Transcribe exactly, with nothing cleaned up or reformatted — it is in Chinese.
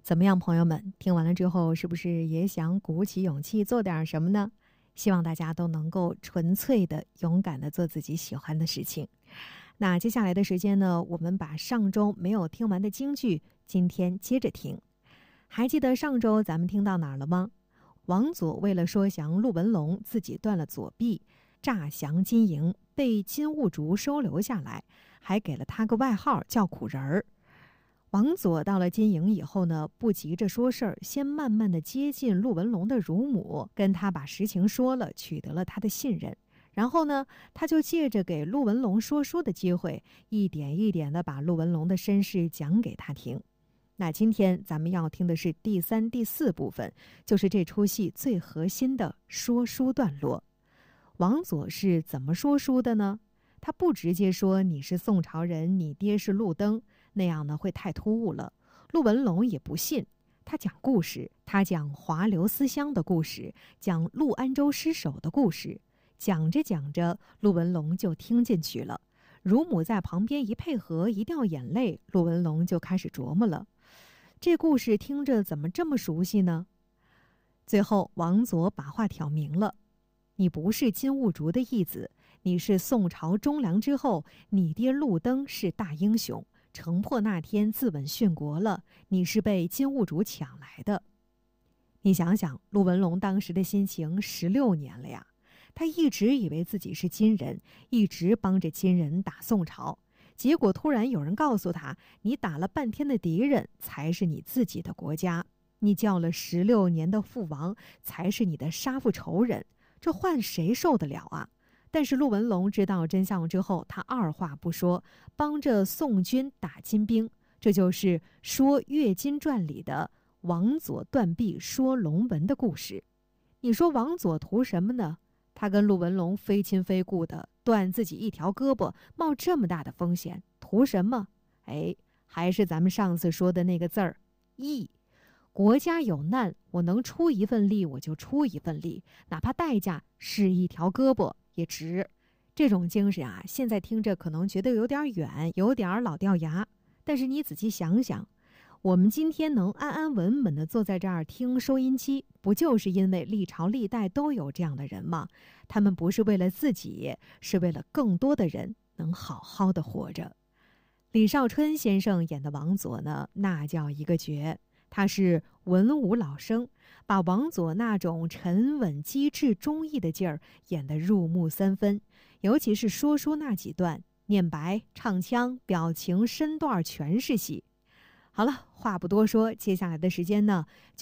怎么样，朋友们？听完了之后，是不是也想鼓起勇气做点什么呢？希望大家都能够纯粹的、勇敢的做自己喜欢的事情。那接下来的时间呢，我们把上周没有听完的京剧，今天接着听。还记得上周咱们听到哪儿了吗？王佐为了说降陆文龙，自己断了左臂，诈降金营，被金兀术收留下来，还给了他个外号叫苦人儿。王佐到了金营以后呢，不急着说事儿，先慢慢的接近陆文龙的乳母，跟他把实情说了，取得了他的信任。然后呢，他就借着给陆文龙说书的机会，一点一点的把陆文龙的身世讲给他听。那今天咱们要听的是第三、第四部分，就是这出戏最核心的说书段落。王佐是怎么说书的呢？他不直接说你是宋朝人，你爹是陆登，那样呢会太突兀了。陆文龙也不信，他讲故事，他讲华流思乡的故事，讲陆安州失守的故事。讲着讲着，陆文龙就听进去了。乳母在旁边一配合，一掉眼泪，陆文龙就开始琢磨了。这故事听着怎么这么熟悉呢？最后王佐把话挑明了，你不是金兀术的义子，你是宋朝忠良之后，你爹陆登是大英雄，城破那天自刎殉国了，你是被金兀术抢来的。你想想，陆文龙当时的心情，十六年了呀，他一直以为自己是金人，一直帮着金人打宋朝，结果突然有人告诉他，你打了半天的敌人才是你自己的国家，你叫了十六年的父王才是你的杀父仇人，这换谁受得了啊？但是陆文龙知道真相之后，他二话不说，帮着宋军打金兵，这就是说《岳金传》里的王佐断臂说龙文的故事。你说王佐图什么呢？他跟陆文龙非亲非故的，断自己一条胳膊，冒这么大的风险，图什么？哎，还是咱们上次说的那个字儿，义。国家有难，我能出一份力我就出一份力，哪怕代价是一条胳膊也值。这种精神啊，现在听着可能觉得有点远，有点老掉牙，但是你仔细想想，我们今天能安安稳稳地坐在这儿听收音机，不就是因为历朝历代都有这样的人吗？他们不是为了自己，是为了更多的人能好好的活着。李少春先生演的王佐呢，那叫一个绝。他是文武老生，把王佐那种沉稳机智忠义的劲儿演得入木三分，尤其是说书那几段，念白唱腔表情身段全是戏。好了，话不多说，接下来的时间呢就